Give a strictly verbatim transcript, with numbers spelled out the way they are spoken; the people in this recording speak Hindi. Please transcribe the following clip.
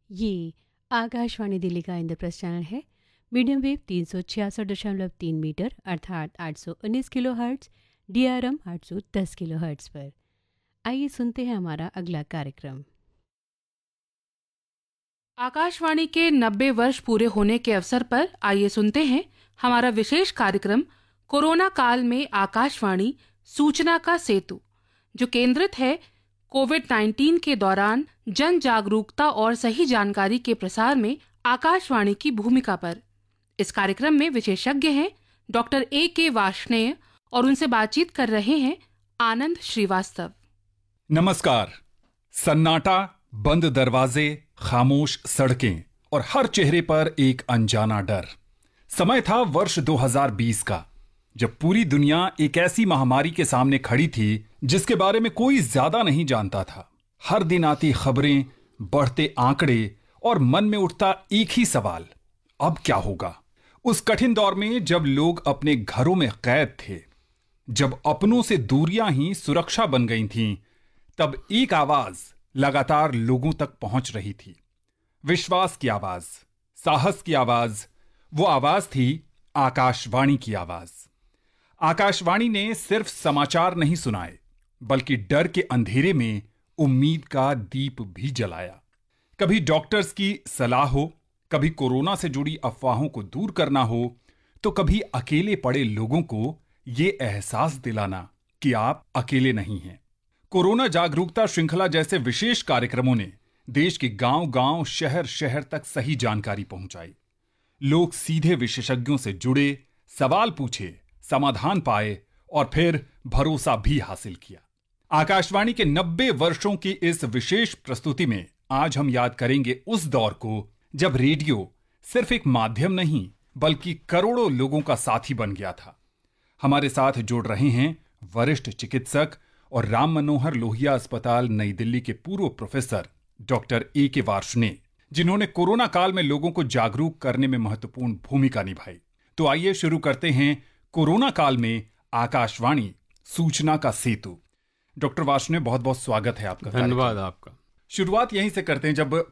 ये आकाशवाणी दिल्ली का इंद्रप्रस्थ चैनल है। मीडियम वेव तीन सौ छियासठ दशमलव तीन मीटर अर्थात आठ सौ उन्नीस kilo hertz, D R M आठ सौ दस किलो हर्ट्ज पर। आइए सुनते हैं हमारा अगला कार्यक्रम। आकाशवाणी के नब्बे वर्ष पूरे होने के अवसर पर आइए सुनते हैं हमारा विशेष कार्यक्रम कोरोना काल में आकाशवाणी सूचना का सेतु, जो केंद्रित है कोविड उन्नीस के दौरान जन जागरूकता और सही जानकारी के प्रसार में आकाशवाणी की भूमिका पर। इस कार्यक्रम में विशेषज्ञ हैं डॉक्टर ए के वार्ष्णेय और उनसे बातचीत कर रहे हैं आनंद श्रीवास्तव। नमस्कार। सन्नाटा, बंद दरवाजे, खामोश सड़कें और हर चेहरे पर एक अनजाना डर। समय था वर्ष दो हज़ार बीस का, जब पूरी दुनिया एक ऐसी महामारी के सामने खड़ी थी जिसके बारे में कोई ज्यादा नहीं जानता था। हर दिन आती खबरें, बढ़ते आंकड़े और मन में उठता एक ही सवाल, अब क्या होगा। उस कठिन दौर में जब लोग अपने घरों में कैद थे, जब अपनों से दूरियां ही सुरक्षा बन गई थीं, तब एक आवाज लगातार लोगों तक पहुंच रही थी। विश्वास की आवाज, साहस की आवाज। वो आवाज थी आकाशवाणी की आवाज। आकाशवाणी ने सिर्फ समाचार नहीं सुनाए, बल्कि डर के अंधेरे में उम्मीद का दीप भी जलाया। कभी डॉक्टर्स की सलाह हो, कभी कोरोना से जुड़ी अफवाहों को दूर करना हो, तो कभी अकेले पड़े लोगों को ये एहसास दिलाना कि आप अकेले नहीं हैं। कोरोना जागरूकता श्रृंखला जैसे विशेष कार्यक्रमों ने देश के गांव-गांव, शहर-शहर तक सही जानकारी पहुंचाई। लोग सीधे विशेषज्ञों से जुड़े, सवाल पूछे, समाधान पाए और फिर भरोसा भी हासिल किया। आकाशवाणी के नब्बे वर्षों की इस विशेष प्रस्तुति में आज हम याद करेंगे उस दौर को जब रेडियो सिर्फ एक माध्यम नहीं, बल्कि करोड़ों लोगों का साथी बन गया था। हमारे साथ जुड़ रहे हैं वरिष्ठ चिकित्सक और राम मनोहर लोहिया अस्पताल नई दिल्ली के पूर्व प्रोफेसर डॉक्टर ए के वार्ष्णेय, जिन्होंने कोरोना काल में लोगों को जागरूक करने में महत्वपूर्ण भूमिका निभाई। तो आइए शुरू करते हैं कोरोना काल में आकाशवाणी सूचना का सेतु। डॉक्टर वार्ष्णेय, बहुत बहुत स्वागत है आपका। धन्यवाद आपका। शुरुआत यहीं से करते हैं। जब